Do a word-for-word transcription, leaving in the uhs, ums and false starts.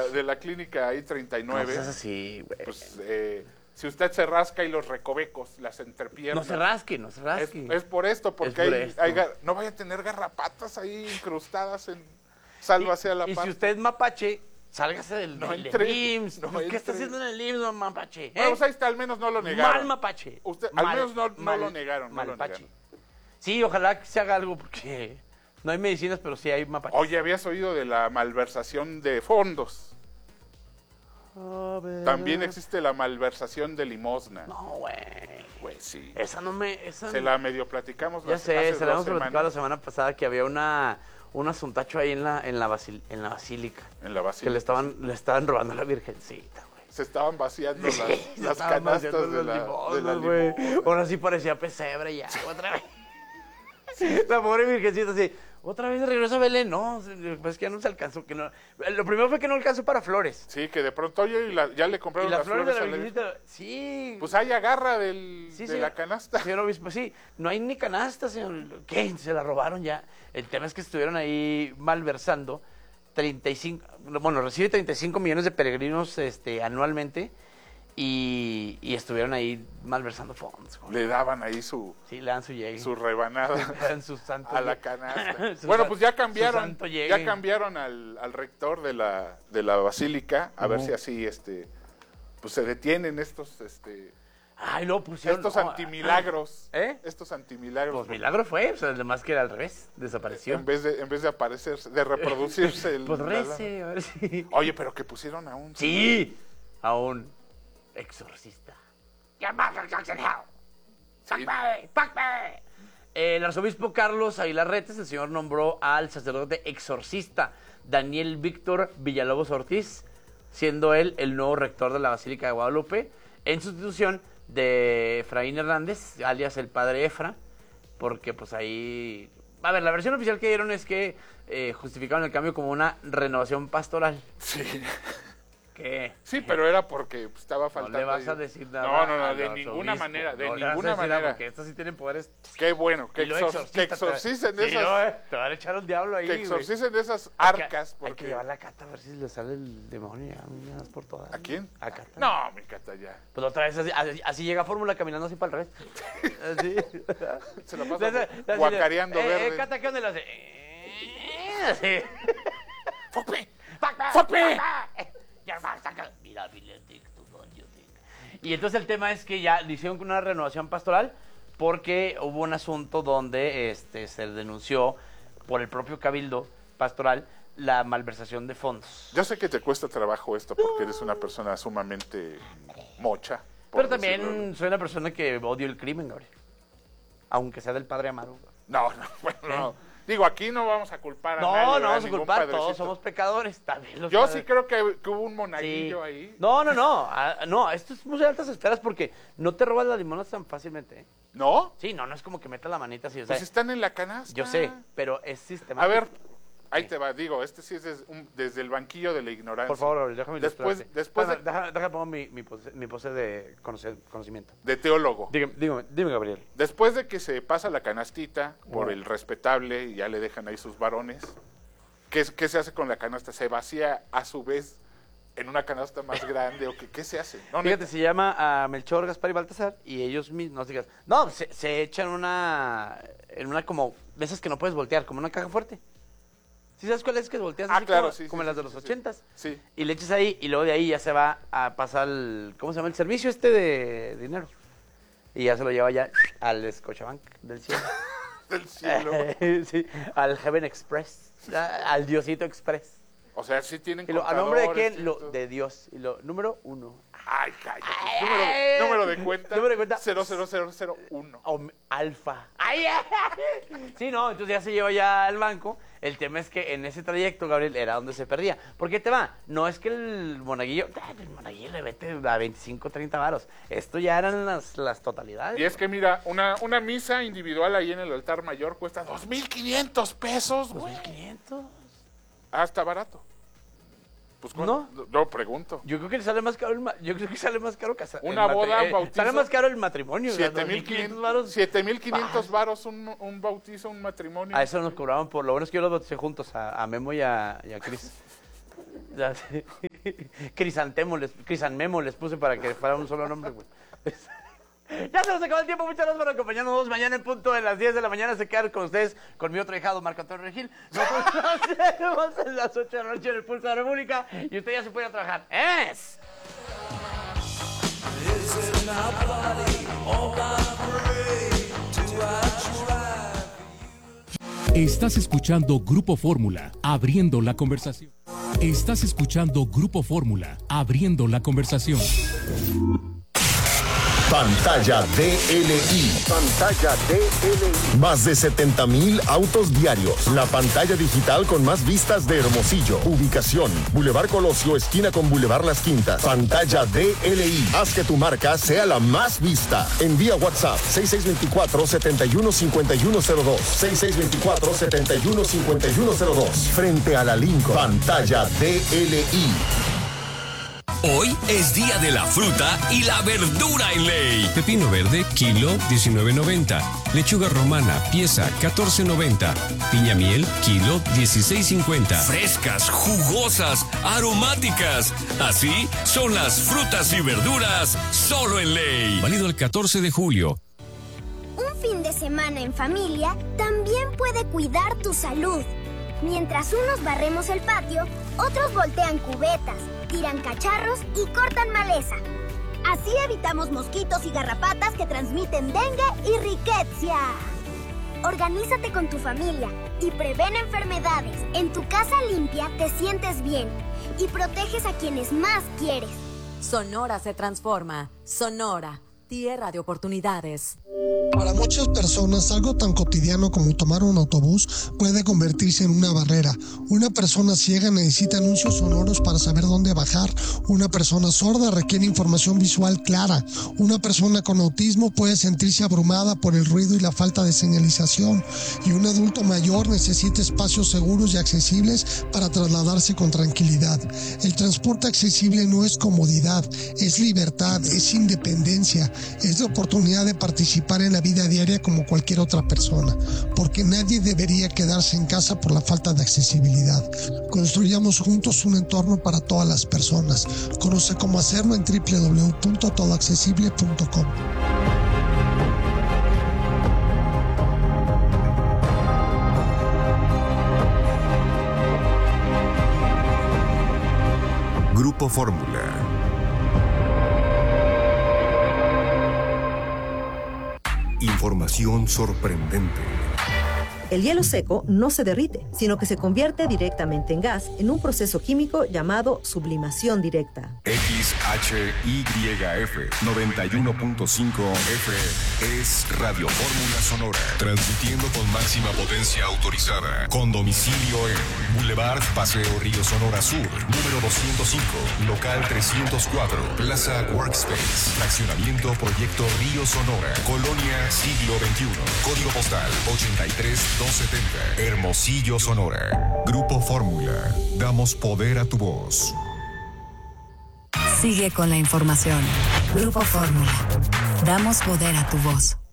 la, de la clínica I treinta y nueve. No, es así, güey. Pues, eh, si usted se rasca y los recovecos, las entrepiernas. No se rasque, no se rasque. Es, es por esto, porque por hay, esto. hay gar- no vaya a tener garrapatas ahí incrustadas en... Sálvase y, a la Y parte. si usted es mapache, sálgase del, No del entre, I M S S. no Pues, ¿qué está entre. haciendo en el I M S S, mapache? ¿Eh? Bueno, pues ahí está, al menos no lo negaron. Mal mapache. Usted, Mal, al menos no, no mal, lo negaron. No mal lo pache. negaron. Sí, ojalá que se haga algo porque no hay medicinas, pero sí hay mapache. Oye, ¿habías oído de la malversación de fondos? También existe la malversación de limosna. No, güey. Pues sí. Esa no me... Esa Se no... la medio platicamos. Ya las- sé, hace se la dos hemos platicado la semanas semana pasada que había una un asuntacho ahí en la en la, basil, en la basílica. En la Que basílica. le estaban, le estaban robando a la virgencita, güey. Se estaban vaciando las, Se las estaban canastas vaciando de los la, de la limosnas, güey. limosna. Ahora sí parecía pesebre ya, otra vez. La pobre virgencita así, otra vez regresa a Belén. No, pues que ya no se alcanzó. Que no. Lo primero fue que no alcanzó para flores. Sí, que de pronto, oye, y la- ya le Y compraron las las flores de la a la- virgencita, sí. Pues ahí agarra del, Sí, de sí. la canasta. Señor obispo, sí, no hay ni canasta, señor. ¿Qué? Se la robaron ya. El tema es que estuvieron ahí malversando treinta y cinco, bueno, recibe treinta y cinco millones de peregrinos este, anualmente y, y estuvieron ahí malversando fondos. Güey. Le daban ahí su, Sí, le dan su llegue. su rebanada Le dan su santo a la llegue. canasta. Su Bueno, san- pues ya su cambiaron, santo llegue. ya cambiaron al, al rector de la, de la basílica, a ver Ujú. si así, este, pues se detienen estos, este, Ay, no, pusieron... estos no, antimilagros, ¿Eh? estos antimilagros. Pues milagro fue, o sea, además que era al revés, desapareció. En vez de, en vez de aparecerse, de reproducirse el. Pues la- rece, a ver si... Oye, pero que pusieron a un. Sí, a un exorcista. El arzobispo Carlos Aguilar Retes, el señor nombró al sacerdote exorcista Daniel Víctor Villalobos Ortiz, siendo él el nuevo rector de la Basílica de Guadalupe, en sustitución de Efraín Hernández, alias el padre Efra, porque pues ahí... A ver, la versión oficial que dieron es que eh, justificaron el cambio como una renovación pastoral. Sí. ¿Qué? Sí, pero era porque pues, estaba No faltando. le vas ahí- a decir nada. No, no, no, al de arzobispo. ninguna manera, de No le vas a ninguna decir nada manera. Porque estos sí tienen poderes. Qué bueno, que, Y lo exor- exorcista, que te- exorcicen Sí, esas, no, eh, te van a echar un diablo ahí, que güey. exorcicen esas Hay que- arcas, Hay que porque. llevar la cata a ver si le sale el demonio ya, unas por todas. ¿A quién? A Cata. No, mi cata ya. Pues otra vez así, así, así llega Fórmula caminando así para el revés. Así. Se la Le pasa hace- le hace- guacareando eh, verde. Eh, Cata, ¿qué onda? Le hace? eh, Así. ¡Fuckme! ¡Fuckme! Mira, Benedicto, don't you think? Y entonces el tema es que ya le hicieron una renovación pastoral porque hubo un asunto donde este, se denunció por el propio cabildo pastoral la malversación de fondos. Yo sé que te cuesta trabajo esto porque eres una persona sumamente mocha. por Pero también decirlo. soy una persona que odio el crimen, Gabriel. Aunque sea del padre Amaro. No, no, bueno, no. Digo, aquí no vamos a culpar a No, nadie. no ¿verdad? vamos a Ningún culpar, padrecito. todos somos pecadores. También los Yo padres. sí creo que, que hubo un Sí. monaguillo ahí. No, no, no. ah, No, esto es muy de altas esperas porque no te robas las limonas tan fácilmente. ¿eh? ¿No? Sí, no, no es como que metas la manita así. O sea, Pues están en la canasta. yo sé, pero es sistemático. A ver, ahí Sí. te va. Digo, este sí es desde, un- desde el banquillo de la ignorancia. Por favor, Gabriel, déjame Después- ilustrarte. después de- Déjame, déjame, déjame pongo mi, mi, pose, mi pose de conocer- conocimiento. De teólogo. Dígame, dígame, dime, Gabriel. Después de que se pasa la canastita por Wow. el respetable y ya le dejan ahí sus varones, ¿qué, es- qué se hace con la canasta? ¿Se vacía a su vez en una canasta más grande o qué, qué se hace? No, Fíjate, neta. se llama a Melchor, Gaspar y Baltasar y ellos mismos, no digas, no, se, se echan una, en una como, de esas que no puedes voltear, como una caja fuerte. ¿Sí sabes cuál es que volteas Ah, así claro, como, sí, como sí, las sí, de los sí, sí. ochentas? Sí. Y le echas ahí y luego de ahí ya se va a pasar el, ¿cómo se llama? El servicio este de dinero. Y ya se lo lleva ya al Scotiabank del cielo. Del cielo. Sí, al Heaven Express, a- al Diosito Express. O sea, sí tienen Y lo, ¿a nombre de contadores, quién? sí, Lo, todo. de Dios. Y lo, número uno. Ay, cállate. Ay. Número, número de cuenta. Número de cuenta. cero cero cero cero uno. Om- alfa. Ay, ay. Sí, no, entonces ya se lleva ya al banco. El tema es que en ese trayecto, Gabriel, era donde se perdía. ¿Por qué te va? No es que el monaguillo, ah, el monaguillo le vete a veinticinco, treinta varos. Esto ya eran las, las totalidades. Y es que mira, una, una misa individual ahí en el altar mayor cuesta dos mil quinientos pesos, ¿dos güey. mil quinientos? Ah, está barato. Pues ¿No? no, no pregunto. Yo creo que sale más caro el ma- yo creo que sale más caro casar. Una boda, un bautizo. Sale más caro el matrimonio. siete mil quinientos siete mil quinientos varos un, un bautizo, un matrimonio. A eso nos cobraban por lo bueno es que yo los bauticé juntos, a, a Memo y a, y a Cris. Ya, sí. Crisantemo, les, Crisanmemo les puse para que fuera un solo nombre, güey. Ya se nos acabó el tiempo, muchas gracias por acompañarnos. Mañana en punto de las diez de la mañana se quedan con ustedes, con mi otro hijado, Marco Antonio Regil. Nosotros nos vemos a las ocho de la noche en el Pulso de la República y usted ya se puede trabajar. ¡Es! Estás escuchando Grupo Fórmula, abriendo la conversación. Estás escuchando Grupo Fórmula, abriendo la conversación. Pantalla D L I. Pantalla D L I. Más de setenta mil autos diarios. La pantalla digital con más vistas de Hermosillo. Ubicación: Boulevard Colosio, esquina con Boulevard Las Quintas. Pantalla D L I. Haz que tu marca sea la más vista. Envía WhatsApp seis seis dos cuatro, siete uno cinco uno cero dos. seis seis dos cuatro, siete uno cinco uno cero dos. Frente a la Lincoln. Pantalla D L I. Hoy es día de la fruta y la verdura en Ley. Pepino verde, kilo diecinueve noventa. Lechuga romana, pieza catorce noventa. Piña miel, kilo dieciséis cincuenta. Frescas, jugosas, aromáticas. Así son las frutas y verduras solo en Ley. Válido el catorce de julio. Un fin de semana en familia también puede cuidar tu salud. Mientras unos barremos el patio, otros voltean cubetas, tiran cacharros y cortan maleza. Así evitamos mosquitos y garrapatas que transmiten dengue y riqueza. Organízate con tu familia y prevén enfermedades. En tu casa limpia te sientes bien y proteges a quienes más quieres. Sonora se transforma. Sonora, tierra de oportunidades. Para muchas personas, algo tan cotidiano como tomar un autobús puede convertirse en una barrera. Una persona ciega necesita anuncios sonoros para saber dónde bajar. Una persona sorda requiere información visual clara. Una persona con autismo puede sentirse abrumada por el ruido y la falta de señalización. Y un adulto mayor necesita espacios seguros y accesibles para trasladarse con tranquilidad. El transporte accesible no es comodidad, es libertad, es independencia, es la oportunidad de participar en la vida diaria como cualquier otra persona, porque nadie debería quedarse en casa por la falta de accesibilidad. Construyamos juntos un entorno para todas las personas. Conoce cómo hacerlo en doble u doble u doble u punto todo accesible punto com. Grupo Fórmula. Información sorprendente. El hielo seco no se derrite, sino que se convierte directamente en gas en un proceso químico llamado sublimación directa. X H Y F noventa y uno punto cinco F es Radio Fórmula Sonora, transmitiendo con máxima potencia autorizada, con domicilio en Boulevard Paseo Río Sonora Sur, número doscientos cinco, local trescientos cuatro, Plaza Workspace, fraccionamiento Proyecto Río Sonora, Colonia Siglo veintiuno, código postal ochenta y tres mil doscientos setenta, Hermosillo, Sonora. Grupo Fórmula, damos poder a tu voz. Sigue con la información. Grupo Fórmula, damos poder a tu voz.